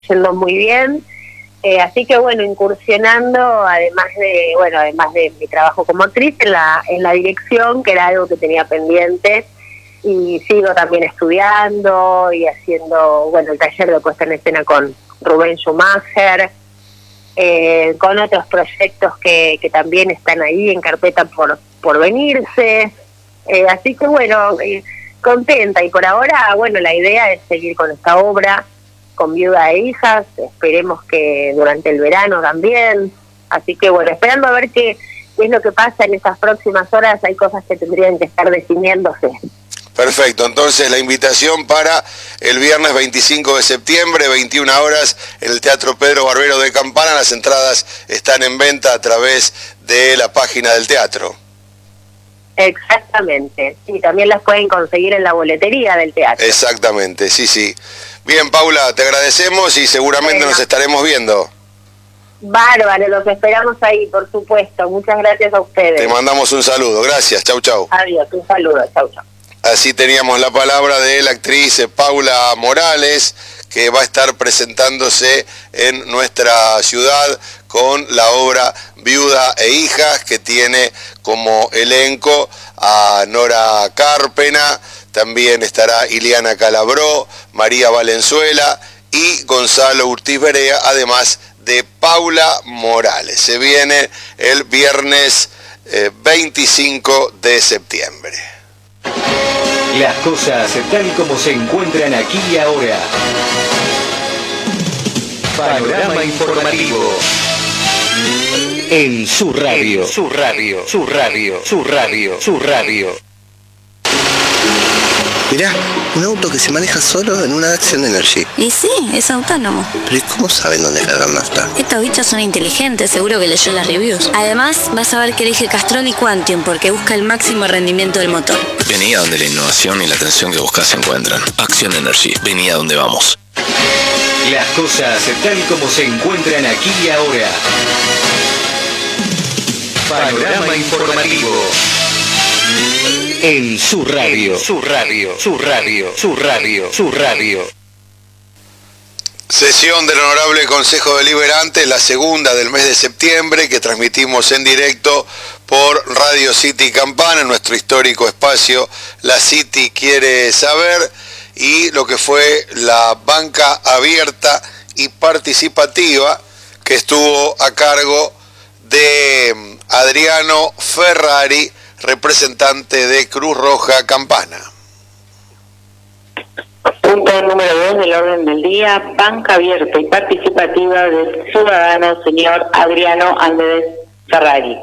yendo muy bien. Así que bueno, incursionando, además de mi trabajo como actriz, en la dirección, que era algo que tenía pendiente, y sigo también estudiando y haciendo, bueno, el taller de puesta en escena con Rubén Schumacher, con otros proyectos que también están ahí en carpeta por venirse. Así que bueno, contenta, y por ahora, bueno, la idea es seguir con esta obra, con Viuda e Hijas, esperemos que durante el verano también. Así que bueno, esperando a ver qué es lo que pasa en estas próximas horas. Hay cosas que tendrían que estar definiéndose. Perfecto, entonces la invitación para el viernes 25 de septiembre, 21 horas, en el Teatro Pedro Barbero de Campana. Las entradas están en venta a través de la página del teatro. Exactamente, y también las pueden conseguir en la boletería del teatro. Exactamente, sí, sí. Bien, Paula, te agradecemos y seguramente nos estaremos viendo. Bárbaro, los esperamos ahí, por supuesto. Muchas gracias a ustedes. Te mandamos un saludo, gracias, chau, chau. Adiós, un saludo, chau, chau. Así teníamos la palabra de la actriz Paula Morales, que va a estar presentándose en nuestra ciudad con la obra Viuda e Hijas, que tiene como elenco a Nora Carpena, también estará Iliana Calabró, María Valenzuela y Gonzalo Urtiz Berea, además de Paula Morales. Se viene el viernes 25 de septiembre. Las cosas tal como se encuentran aquí y ahora. Panorama informativo. En su radio. Su radio. Su radio. Su radio. Su radio. Mirá, un auto que se maneja solo en una Action Energy. Y sí, es autónomo. Pero ¿y cómo saben dónde cargar nafta? Estos bichos son inteligentes, seguro que leyó las reviews. Además, vas a ver que elige Castrol y Quantium porque busca el máximo rendimiento del motor. Vení a donde la innovación y la atención que buscas se encuentran. Action Energy, vení a donde vamos. Las cosas tal como se encuentran aquí y ahora. Panorama informativo. En su radio. Su radio. Su radio. Su radio. Su radio. Sesión del Honorable Consejo Deliberante, la segunda del mes de septiembre, que transmitimos en directo por Radio City Campana, en nuestro histórico espacio La City Quiere Saber, y lo que fue la banca abierta y participativa que estuvo a cargo de Adriano Ferrari, representante de Cruz Roja Campana. Punto número 2 del orden del día, banca abierta y participativa del ciudadano señor Adriano Andrés Ferrari.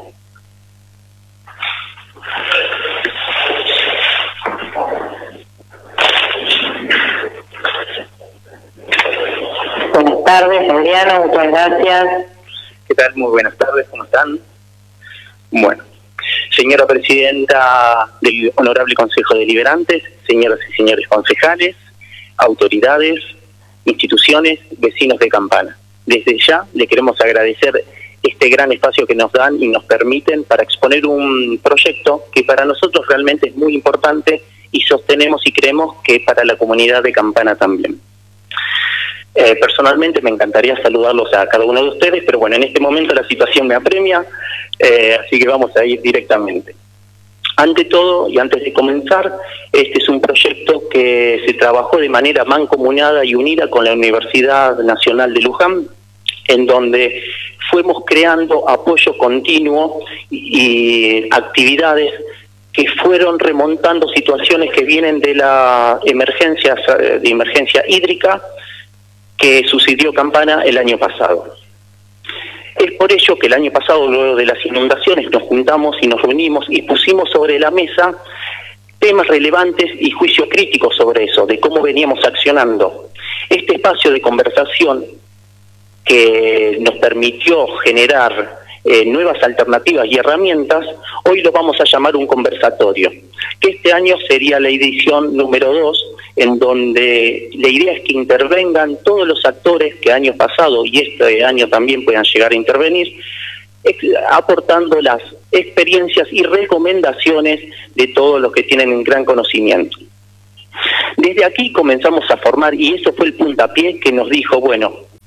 Buenas tardes, Adriano, muchas gracias. ¿Qué tal? Muy buenas tardes, ¿cómo están? Bueno, señora presidenta del Honorable Consejo Deliberantes, señoras y señores concejales, autoridades, instituciones, vecinos de Campana. Desde ya le queremos agradecer este gran espacio que nos dan y nos permiten para exponer un proyecto que para nosotros realmente es muy importante y sostenemos y creemos que para la comunidad de Campana también. Personalmente me encantaría saludarlos a cada uno de ustedes, pero bueno, en este momento la situación me apremia, así que vamos a ir directamente. Ante todo, y antes de comenzar, este es un proyecto que se trabajó de manera mancomunada y unida con la Universidad Nacional de Luján, en donde fuimos creando apoyo continuo y actividades que fueron remontando situaciones que vienen de la emergencia hídrica que sucedió Campana el año pasado. Es por ello que el año pasado, luego de las inundaciones, nos juntamos y nos reunimos y pusimos sobre la mesa temas relevantes y juicio crítico sobre eso, de cómo veníamos accionando. Este espacio de conversación que nos permitió generar nuevas alternativas y herramientas, hoy lo vamos a llamar un conversatorio, que este año sería la edición número 2, en donde la idea es que intervengan todos los actores que año pasado y este año también puedan llegar a intervenir, aportando las experiencias y recomendaciones de todos los que tienen un gran conocimiento. Desde aquí comenzamos a formar, y eso fue el puntapié que nos dijo, bueno,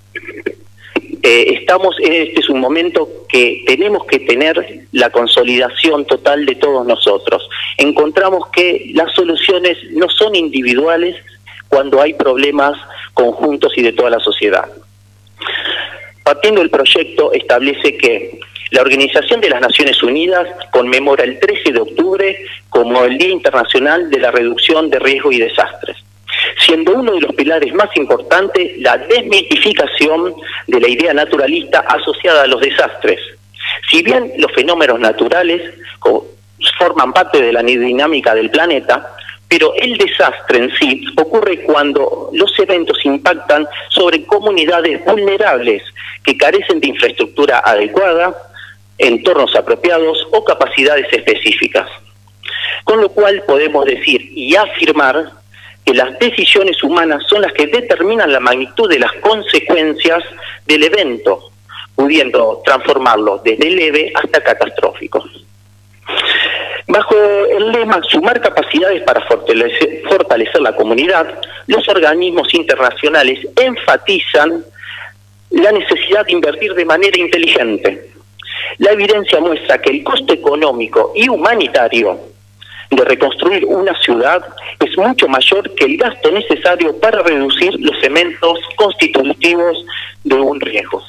Este es un momento que tenemos que tener la consolidación total de todos nosotros. Encontramos que las soluciones no son individuales cuando hay problemas conjuntos y de toda la sociedad. Partiendo del proyecto, establece que la Organización de las Naciones Unidas conmemora el 13 de octubre como el Día Internacional de la Reducción de Riesgos y Desastres, siendo uno de los pilares más importantes la desmitificación de la idea naturalista asociada a los desastres. Si bien los fenómenos naturales forman parte de la dinámica del planeta, pero el desastre en sí ocurre cuando los eventos impactan sobre comunidades vulnerables que carecen de infraestructura adecuada, entornos apropiados o capacidades específicas. Con lo cual podemos decir y afirmar que las decisiones humanas son las que determinan la magnitud de las consecuencias del evento, pudiendo transformarlo desde leve hasta catastrófico. Bajo el lema "Sumar capacidades para fortalecer la comunidad", los organismos internacionales enfatizan la necesidad de invertir de manera inteligente. La evidencia muestra que el costo económico y humanitario de reconstruir una ciudad es mucho mayor que el gasto necesario para reducir los elementos constitutivos de un riesgo.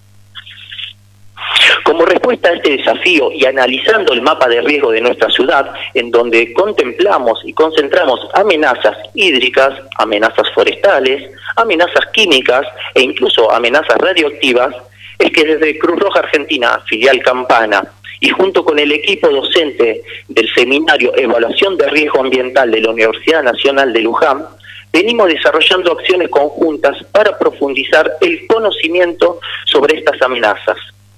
Como respuesta a este desafío y analizando el mapa de riesgo de nuestra ciudad, en donde contemplamos y concentramos amenazas hídricas, amenazas forestales, amenazas químicas e incluso amenazas radioactivas, es que desde Cruz Roja Argentina, filial Campana, y junto con el equipo docente del seminario Evaluación de Riesgo Ambiental de la Universidad Nacional de Luján, venimos desarrollando acciones conjuntas para profundizar el conocimiento sobre estas amenazas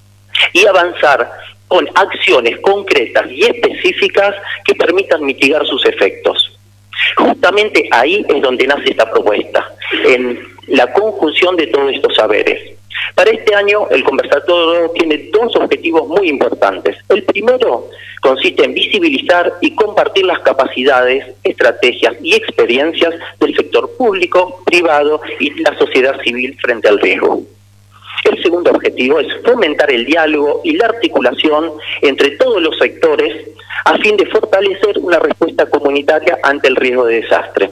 y avanzar con acciones concretas y específicas que permitan mitigar sus efectos. Justamente ahí es donde nace esta propuesta, en la conjunción de todos estos saberes. Para este año el conversatorio tiene dos objetivos muy importantes. El primero consiste en visibilizar y compartir las capacidades, estrategias y experiencias del sector público, privado y la sociedad civil frente al riesgo. El segundo objetivo es fomentar el diálogo y la articulación entre todos los sectores a fin de fortalecer una respuesta comunitaria ante el riesgo de desastre.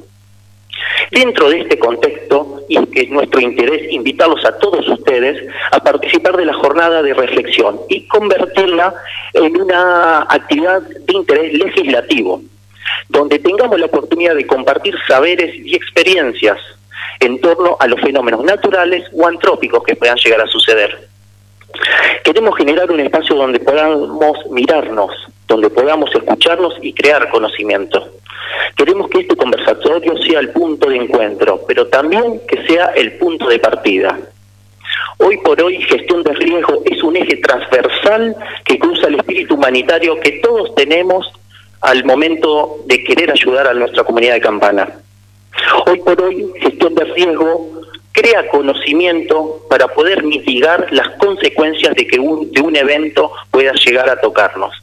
Dentro de este contexto, y que es nuestro interés invitarlos a todos ustedes a participar de la jornada de reflexión y convertirla en una actividad de interés legislativo, donde tengamos la oportunidad de compartir saberes y experiencias en torno a los fenómenos naturales o antrópicos que puedan llegar a suceder. Queremos generar un espacio donde podamos mirarnos, donde podamos escucharnos y crear conocimiento. Queremos que este conversatorio sea el punto de encuentro, pero también que sea el punto de partida. Hoy por hoy, gestión de riesgo es un eje transversal que cruza el espíritu humanitario que todos tenemos al momento de querer ayudar a nuestra comunidad de Campana. Hoy por hoy, gestión de riesgo crea conocimiento para poder mitigar las consecuencias de que de un evento pueda llegar a tocarnos.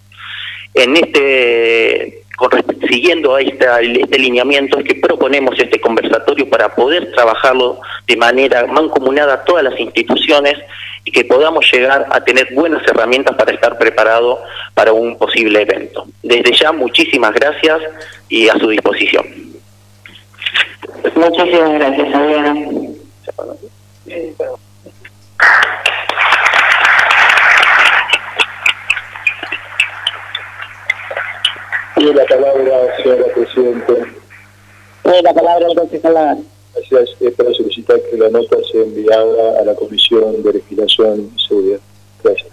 Siguiendo a este lineamiento es que proponemos este conversatorio para poder trabajarlo de manera mancomunada a todas las instituciones y que podamos llegar a tener buenas herramientas para estar preparados para un posible evento. Desde ya, muchísimas gracias y a su disposición. Muchísimas gracias, Adriana. Tiene la palabra, señora Presidenta. Tiene la palabra el concejal. Gracias. Es para solicitar que la nota sea enviada a la Comisión de Legislación y Seguridad. Gracias.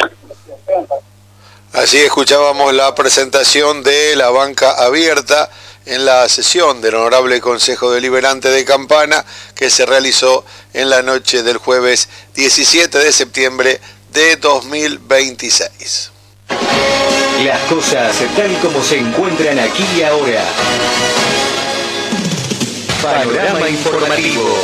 Así escuchábamos la presentación de la banca abierta en la sesión del Honorable Consejo Deliberante de Campana que se realizó en la noche del jueves 17 de septiembre de 2026. Las cosas tal como se encuentran aquí y ahora. Panorama informativo.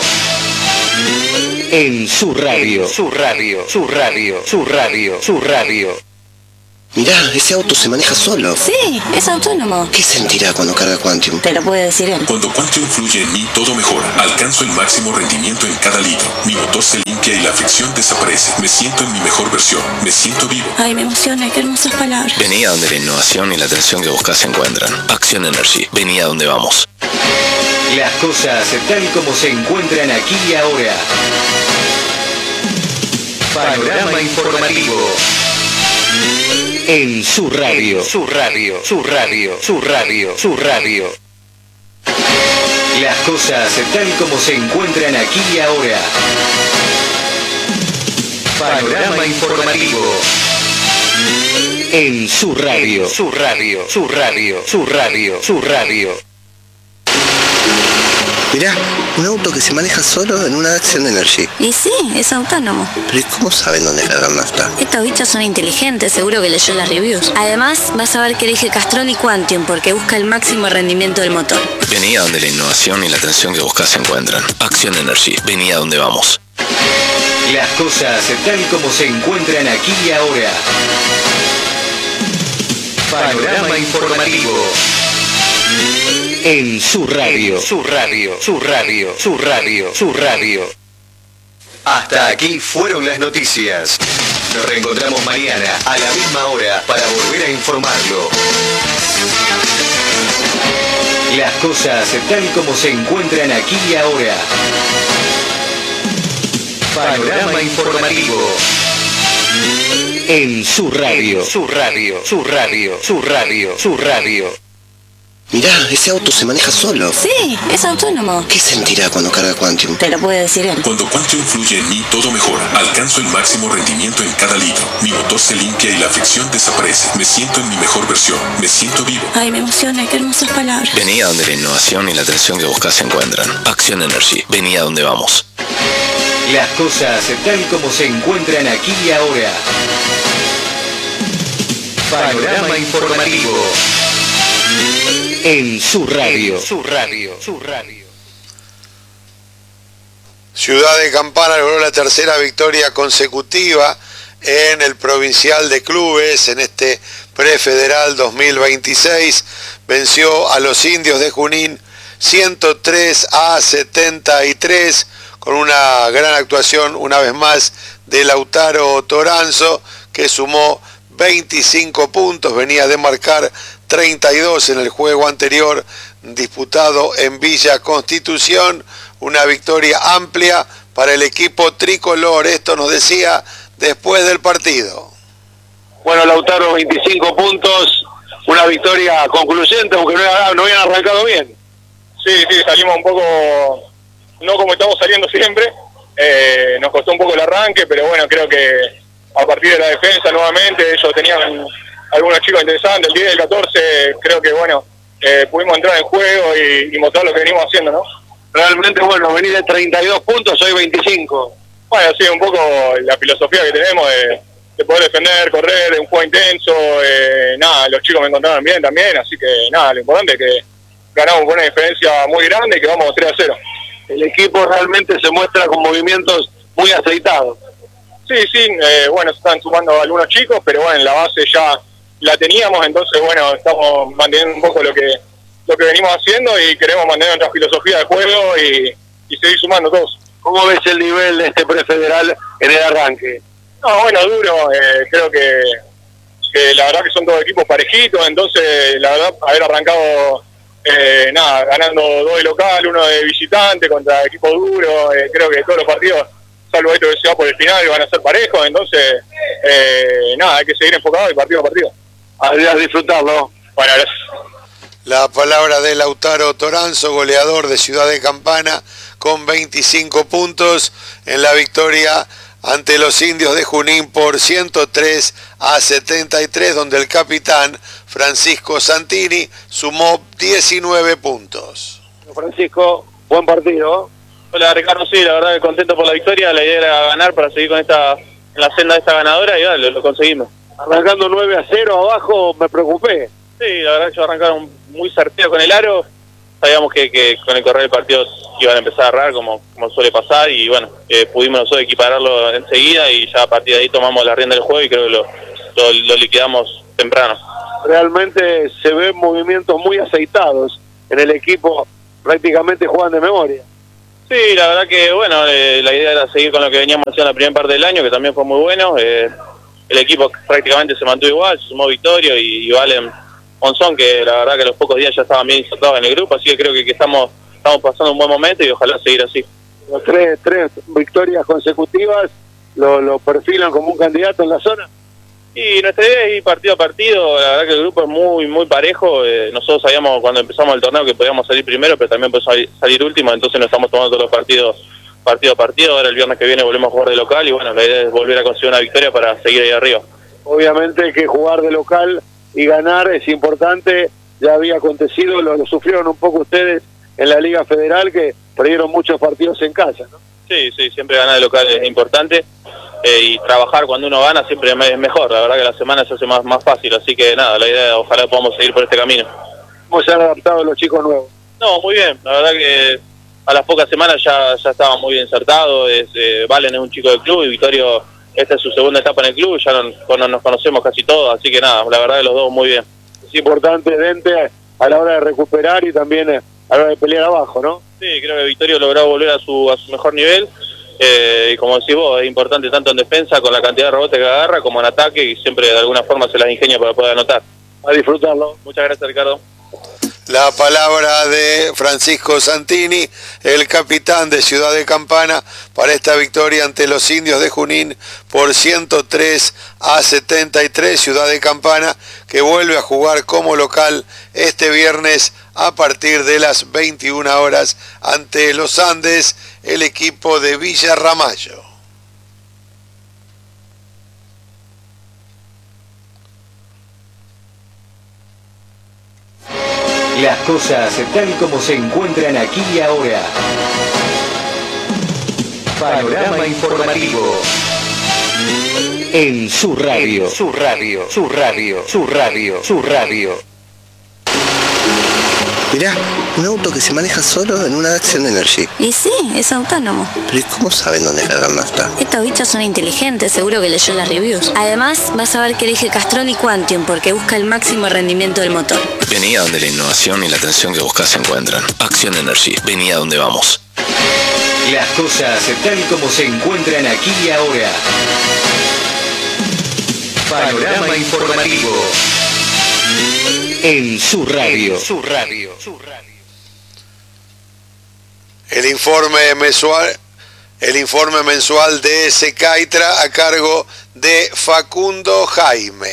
En su radio. Mirá, ese auto se maneja solo. Sí, es autónomo. ¿Qué sentirá cuando carga Quantium? Te lo puede decir él. Cuando Quantium fluye en mí, todo mejora. Alcanzo el máximo rendimiento en cada litro. Mi motor se limpia y la fricción desaparece. Me siento en mi mejor versión. Me siento vivo. Ay, me emociona, qué hermosas palabras. Vení a donde la innovación y la atención que buscas se encuentran. Acción Energy. Vení a donde vamos. Las cosas tal y como se encuentran aquí y ahora. Panorama informativo. En su radio, su radio, su radio, su radio, su radio. Las cosas tal y como se encuentran aquí y ahora. Panorama informativo. En su radio, su radio, su radio, su radio, su radio. Mirá, un auto que se maneja solo en una Action Energy. Y sí, es autónomo. Pero ¿y cómo saben dónde cargar nafta? Estos bichos son inteligentes, seguro que leyó las reviews. Además, vas a ver que elige Castrol Quantium porque busca el máximo rendimiento del motor. Vení a donde la innovación y la atención que buscas se encuentran. Acción Energy. Vení a donde vamos. Las cosas tal y como se encuentran aquí y ahora. Panorama informativo. En su radio, su radio, su radio, su radio, su radio. Hasta aquí fueron las noticias. Nos reencontramos mañana a la misma hora para volver a informarlo. Las cosas tal y como se encuentran aquí y ahora. Panorama informativo. En su radio, su radio, su radio, su radio, su radio. Mirá, ese auto se maneja solo. Sí, es autónomo. ¿Qué sentirá cuando carga Quantium? Te lo puede decir él. Cuando Quantium fluye en mí, todo mejora. Alcanzo el máximo rendimiento en cada litro. Mi motor se limpia y la fricción desaparece. Me siento en mi mejor versión. Me siento vivo. Ay, me emociona, qué hermosas palabras. Vení a donde la innovación y la atención que buscas se encuentran. Acción Energy. Vení a donde vamos. Las cosas tal y como se encuentran aquí y ahora. Panorama informativo. En su radio, su radio, su radio. Ciudad de Campana logró la tercera victoria consecutiva en el Provincial de Clubes en este Prefederal 2026. Venció a los Indios de Junín 103-73 con una gran actuación una vez más de Lautaro Toranzo, que sumó 25 puntos, venía de marcar 32 en el juego anterior disputado en Villa Constitución. Una victoria amplia para el equipo tricolor. Esto nos decía después del partido. Bueno, Lautaro, 25 puntos, una victoria concluyente, aunque no habían arrancado bien. Sí, salimos un poco, no como estamos saliendo siempre, nos costó un poco el arranque, pero bueno, creo que a partir de la defensa nuevamente, ellos tenían algunos chicos interesantes, el 10, el 14, creo que bueno, pudimos entrar en juego y mostrar lo que venimos haciendo, ¿no? Realmente, bueno, venir de 32 puntos, hoy 25. Bueno, sí, un poco la filosofía que tenemos de poder defender, correr, de un juego intenso, nada, los chicos me encontraron bien también, así que nada, lo importante es que ganamos con una diferencia muy grande y que vamos 3-0. El equipo realmente se muestra con movimientos muy aceitados. Sí, bueno, se están sumando algunos chicos, pero bueno, en la base ya la teníamos, entonces bueno, estamos manteniendo un poco lo que venimos haciendo y queremos mantener nuestra filosofía de juego y seguir sumando todos. ¿Cómo ves el nivel de este prefederal en el arranque? No, bueno, duro, creo que la verdad que son todos equipos parejitos, entonces la verdad haber arrancado ganando 2 de local, 1 de visitante contra equipos duros, creo que todos los partidos, salvo esto que se va por el final, van a ser parejos, entonces hay que seguir enfocado y partido a partido. Habrías disfrutarlo. Bueno, gracias. La palabra de Lautaro Toranzo, goleador de Ciudad de Campana, con 25 puntos en la victoria ante los Indios de Junín por 103-73, donde el capitán Francisco Santini sumó 19 puntos. Francisco, buen partido. Hola Ricardo, sí, la verdad que contento por la victoria, la idea era ganar para seguir en la senda de esta ganadora y lo conseguimos. Arrancando 9-0 abajo me preocupé. Sí, la verdad que ellos arrancaron muy certeros con el aro, sabíamos que con el correr del partido iban a empezar a agarrar como suele pasar y bueno, pudimos nosotros equipararlo enseguida y ya a partir de ahí tomamos la rienda del juego y creo que lo liquidamos temprano. Realmente se ven movimientos muy aceitados en el equipo, prácticamente juegan de memoria. Sí, la verdad que bueno, la idea era seguir con lo que veníamos haciendo la primera parte del año, que también fue muy bueno. El equipo prácticamente se mantuvo igual, se sumó Vittorio y Valen Monzón, que la verdad que a los pocos días ya estaban bien insertados en el grupo, así que creo que estamos pasando un buen momento y ojalá seguir así. Tres victorias consecutivas lo perfilan como un candidato en la zona. Y nuestra idea es ir partido a partido. La verdad que el grupo es muy parejo. Nosotros sabíamos cuando empezamos el torneo que podíamos salir primero, pero también podemos salir último, entonces nos estamos tomando todos los partidos partido a partido. Ahora el viernes que viene volvemos a jugar de local y bueno, la idea es volver a conseguir una victoria para seguir ahí arriba. Obviamente que jugar de local y ganar es importante, ya había acontecido, lo sufrieron un poco ustedes en la Liga Federal, que perdieron muchos partidos en casa, ¿no? Sí, siempre ganar de local es importante. Y trabajar cuando uno gana siempre es mejor. La verdad que la semana se hace más fácil, así que nada, la idea es ojalá podamos seguir por este camino. ¿Cómo se han adaptado los chicos nuevos? No, muy bien, la verdad que a las pocas semanas ya estaban muy bien insertados. Valen es un chico del club y Vittorio, esta es su segunda etapa en el club, ya nos conocemos casi todos, así que nada, la verdad que los dos muy bien. Es importante Dente a la hora de recuperar y también a la hora de pelear abajo, ¿no? Sí, creo que Vittorio logró volver a su mejor nivel. Y como decís vos, es importante tanto en defensa con la cantidad de rebotes que agarra como en ataque, y siempre de alguna forma se las ingenia para poder anotar. A disfrutarlo. Muchas gracias, Ricardo. La palabra de Francisco Santini, el capitán de Ciudad de Campana, para esta victoria ante los Indios de Junín por 103-73. Ciudad de Campana que vuelve a jugar como local este viernes a partir de las 21 horas ante los Andes, el equipo de Villa Ramallo. Las cosas tal como se encuentran aquí y ahora. Panorama informativo. En su radio. Su radio. Mirá, un auto que se maneja solo en una Action Energy. Y sí, es autónomo. Pero ¿y cómo saben dónde cargar nafta? Estos bichos son inteligentes, seguro que leyó las reviews. Además, vas a ver que elige Castrol y Quantium porque busca el máximo rendimiento del motor. Vení a donde la innovación y la atención que buscas se encuentran. Action Energy, vení a donde vamos. Las cosas tal como se encuentran aquí y ahora. Panorama informativo. En su radio. El informe mensual de Secaitra a cargo de Facundo Jaime.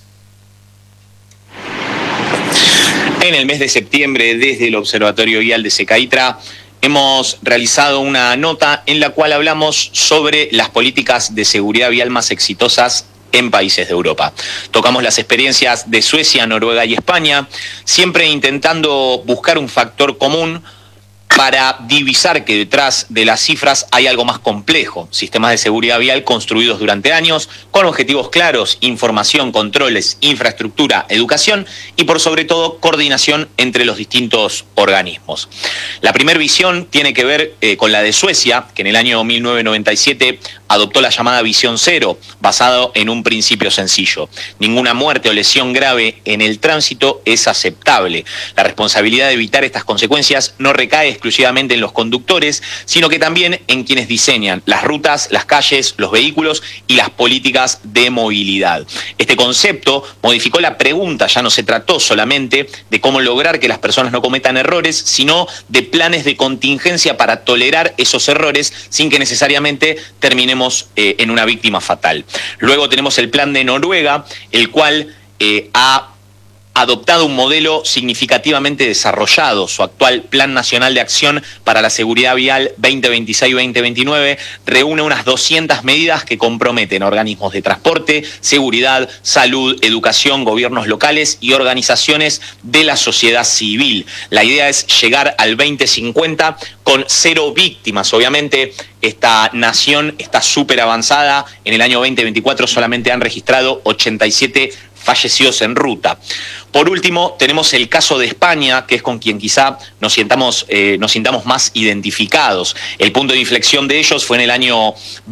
En el mes de septiembre, desde el Observatorio Vial de Secaitra, hemos realizado una nota en la cual hablamos sobre las políticas de seguridad vial más exitosas en países de Europa. Tocamos las experiencias de Suecia, Noruega y España, siempre intentando buscar un factor común para divisar que detrás de las cifras hay algo más complejo, sistemas de seguridad vial construidos durante años, con objetivos claros, información, controles, infraestructura, educación y por sobre todo coordinación entre los distintos organismos. La primera visión tiene que ver con la de Suecia, que en el año 1997 adoptó la llamada Visión Cero, basado en un principio sencillo. Ninguna muerte o lesión grave en el tránsito es aceptable. La responsabilidad de evitar estas consecuencias no recae exclusivamente en los conductores, sino que también en quienes diseñan las rutas, las calles, los vehículos y las políticas de movilidad. Este concepto modificó la pregunta, ya no se trató solamente de cómo lograr que las personas no cometan errores, sino de planes de contingencia para tolerar esos errores sin que necesariamente terminemos en una víctima fatal. Luego tenemos el plan de Noruega, el cual ha adoptado un modelo significativamente desarrollado. Su actual Plan Nacional de Acción para la Seguridad Vial 2026-2029 reúne unas 200 medidas que comprometen a organismos de transporte, seguridad, salud, educación, gobiernos locales y organizaciones de la sociedad civil. La idea es llegar al 2050 con 0 víctimas. Obviamente, esta nación está súper avanzada. En el año 2024 solamente han registrado 87 fallecidos en ruta. Por último, tenemos el caso de España, que es con quien quizá nos sintamos más identificados. El punto de inflexión de ellos fue en el año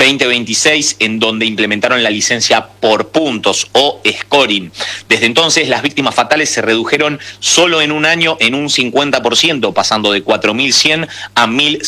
2026, en donde implementaron la licencia por puntos o scoring. Desde entonces, las víctimas fatales se redujeron solo en un año en un 50%, pasando de 4.100 a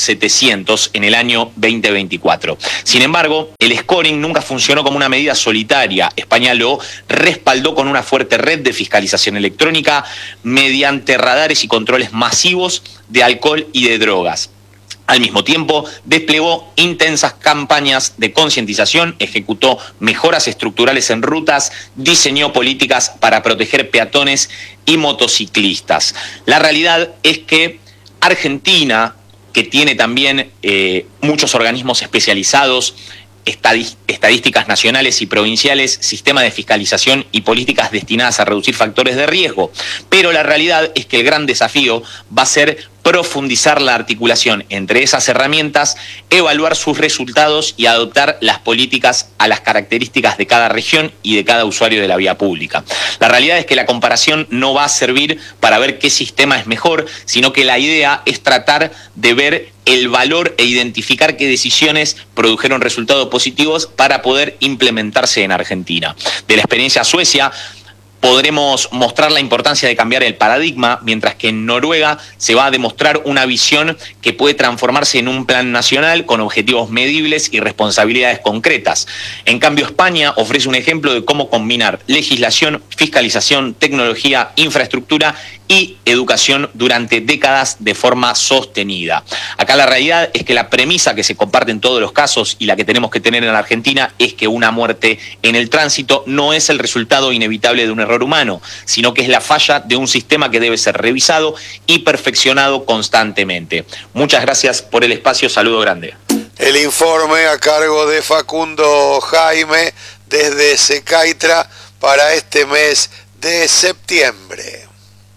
1.700 en el año 2024. Sin embargo, el scoring nunca funcionó como una medida solitaria. España lo respaldó con una fuerte red de fiscalización electrónica mediante radares y controles masivos de alcohol y de drogas. Al mismo tiempo, desplegó intensas campañas de concientización, ejecutó mejoras estructurales en rutas, diseñó políticas para proteger peatones y motociclistas. La realidad es que Argentina, que tiene también muchos organismos especializados, estadísticas nacionales y provinciales, sistema de fiscalización y políticas destinadas a reducir factores de riesgo. Pero la realidad es que el gran desafío va a ser profundizar la articulación entre esas herramientas, evaluar sus resultados y adoptar las políticas a las características de cada región y de cada usuario de la vía pública. La realidad es que la comparación no va a servir para ver qué sistema es mejor, sino que la idea es tratar de ver el valor e identificar qué decisiones produjeron resultados positivos para poder implementarse en Argentina. De la experiencia Suecia, podremos mostrar la importancia de cambiar el paradigma, mientras que en Noruega se va a demostrar una visión que puede transformarse en un plan nacional con objetivos medibles y responsabilidades concretas. En cambio, España ofrece un ejemplo de cómo combinar legislación, fiscalización, tecnología, infraestructura y educación durante décadas de forma sostenida. Acá la realidad es que la premisa que se comparte en todos los casos y la que tenemos que tener en la Argentina es que una muerte en el tránsito no es el resultado inevitable de un error humano, sino que es la falla de un sistema que debe ser revisado y perfeccionado constantemente. Muchas gracias por el espacio, saludo grande. El informe a cargo de Facundo Jaime desde Secaitra para este mes de septiembre.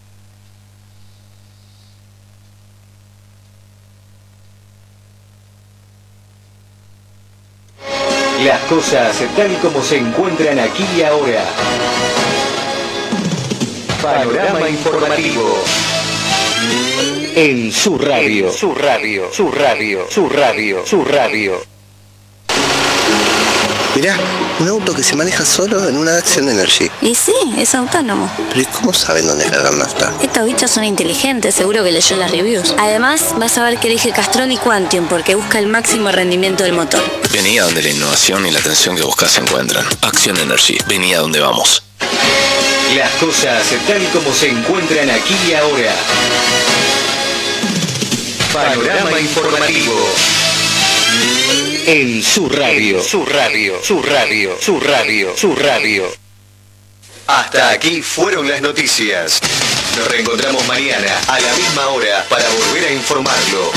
Las cosas tal como se encuentran aquí y ahora. Panorama informativo. En su radio. Su radio. Su radio. Su radio. Su radio. Mirá, un auto que se maneja solo en una Action Energy. Y sí, es autónomo. Pero ¿y cómo saben dónde cargar nafta? Estos bichos son inteligentes, seguro que leyó las reviews. Además, vas a ver que elige Castrol y Quantium porque busca el máximo rendimiento del motor. Vení a donde la innovación y la atención que buscas se encuentran. Action Energy, vení a donde vamos. Las cosas tal como se encuentran aquí y ahora. Panorama informativo. En su radio. Su radio. Su radio. Su radio. Su radio. Hasta aquí fueron las noticias. Nos reencontramos mañana a la misma hora para volver a informarlo.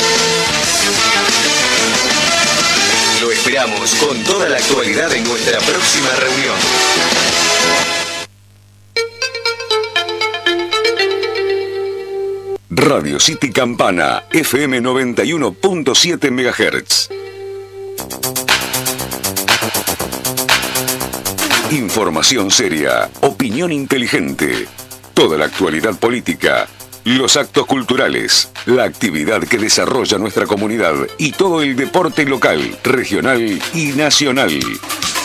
Lo esperamos con toda la actualidad en nuestra próxima reunión. Radio City Campana, FM 91.7 MHz. Información seria, opinión inteligente, toda la actualidad política, los actos culturales, la actividad que desarrolla nuestra comunidad y todo el deporte local, regional y nacional.